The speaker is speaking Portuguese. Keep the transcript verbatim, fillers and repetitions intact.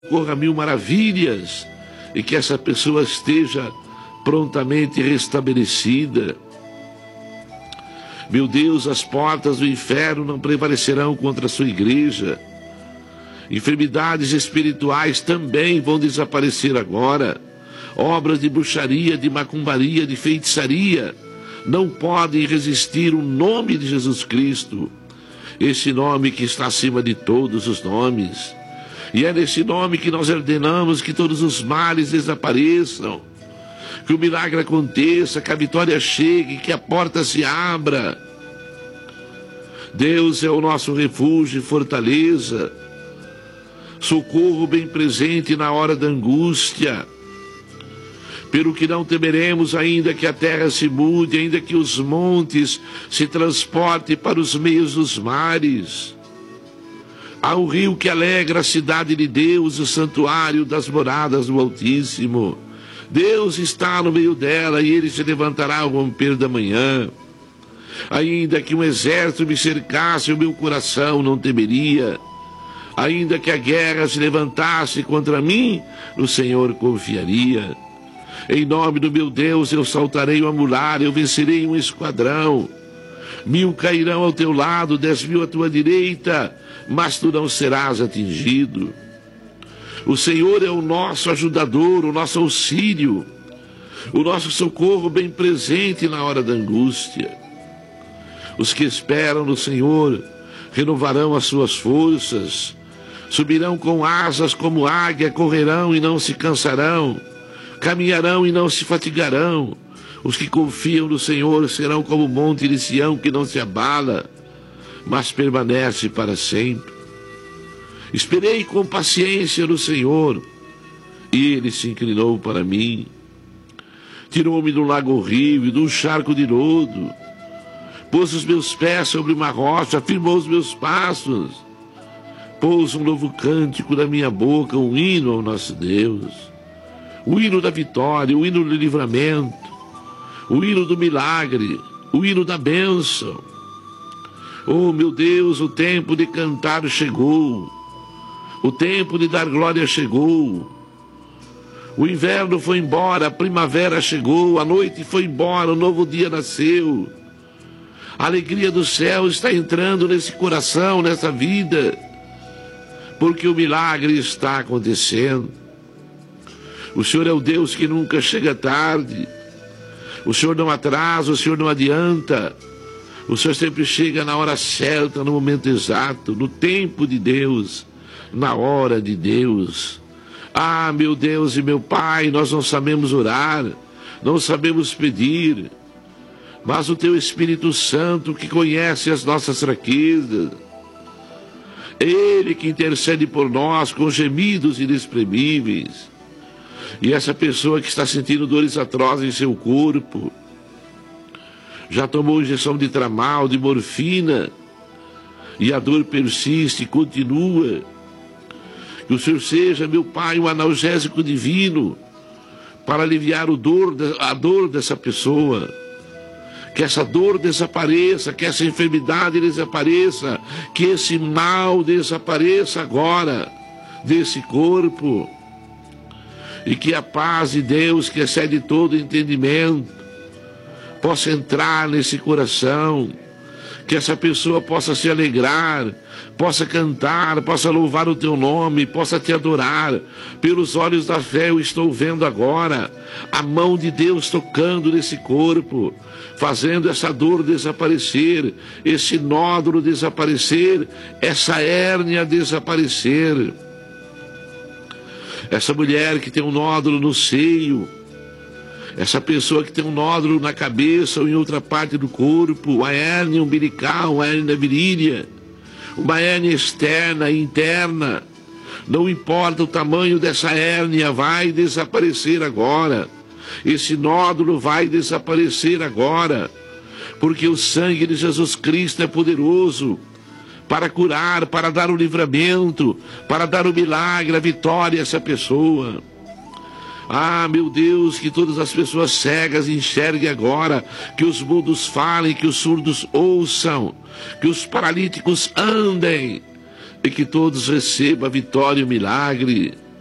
ocorra mil maravilhas e que essa pessoa esteja prontamente restabelecida. Meu Deus, as portas do inferno não prevalecerão contra a sua igreja. Enfermidades espirituais também vão desaparecer agora. Obras de bruxaria, de macumbaria, de feitiçaria não podem resistir o nome de Jesus Cristo, esse nome que está acima de todos os nomes. E é nesse nome que nós ordenamos que todos os males desapareçam, que o milagre aconteça, que a vitória chegue, que a porta se abra. Deus é o nosso refúgio e fortaleza, socorro bem presente na hora da angústia. Pelo que não temeremos, ainda que a terra se mude, ainda que os montes se transportem para os meios dos mares. Há um rio que alegra a cidade de Deus, o santuário das moradas do Altíssimo. Deus está no meio dela e ele se levantará ao romper da manhã. Ainda que um exército me cercasse, o meu coração não temeria. Ainda que a guerra se levantasse contra mim, no Senhor confiaria. Em nome do meu Deus eu saltarei uma muralha, eu vencerei um esquadrão. Mil cairão ao teu lado, dez mil à tua direita, mas tu não serás atingido. O Senhor é o nosso ajudador, o nosso auxílio, o nosso socorro bem presente na hora da angústia. Os que esperam no Senhor renovarão as suas forças, subirão com asas como águia, correrão e não se cansarão, caminharão e não se fatigarão. Os que confiam no Senhor serão como o monte de Sião, que não se abala, mas permanece para sempre. Esperei com paciência no Senhor, e ele se inclinou para mim. Tirou-me do lago horrível e de um charco de lodo. Pôs os meus pés sobre uma rocha, afirmou os meus passos. Pôs um novo cântico na minha boca, um hino ao nosso Deus. O hino da vitória, o hino do livramento, o hino do milagre, o hino da bênção. Oh, meu Deus, o tempo de cantar chegou. O tempo de dar glória chegou. O inverno foi embora, a primavera chegou, a noite foi embora, o novo dia nasceu. A alegria do céu está entrando nesse coração, nessa vida, porque o milagre está acontecendo. O Senhor é o Deus que nunca chega tarde. O Senhor não atrasa, o Senhor não adianta. O Senhor sempre chega na hora certa, no momento exato, no tempo de Deus, na hora de Deus. Ah, meu Deus e meu Pai, nós não sabemos orar, não sabemos pedir, mas o Teu Espírito Santo, que conhece as nossas fraquezas, Ele que intercede por nós com gemidos inexprimíveis. E essa pessoa que está sentindo dores atrozes em seu corpo, já tomou injeção de tramal, de morfina, e a dor persiste e continua. Que o Senhor seja, meu Pai, um analgésico divino para aliviar o dor, a dor dessa pessoa. Que essa dor desapareça, que essa enfermidade desapareça, que esse mal desapareça agora desse corpo. E que a paz de Deus, que excede todo entendimento, possa entrar nesse coração, que essa pessoa possa se alegrar, possa cantar, possa louvar o Teu nome, possa Te adorar. Pelos olhos da fé eu estou vendo agora a mão de Deus tocando nesse corpo, fazendo essa dor desaparecer, esse nódulo desaparecer, essa hérnia desaparecer. Essa mulher que tem um nódulo no seio, essa pessoa que tem um nódulo na cabeça ou em outra parte do corpo, uma hérnia umbilical, uma hérnia virilha, uma hérnia externa e interna, não importa o tamanho dessa hérnia, vai desaparecer agora. Esse nódulo vai desaparecer agora, porque o sangue de Jesus Cristo é poderoso para curar, para dar o livramento, para dar o milagre, a vitória a essa pessoa. Ah, meu Deus, que todas as pessoas cegas enxerguem agora, que os mudos falem, que os surdos ouçam, que os paralíticos andem, e que todos recebam a vitória e o milagre.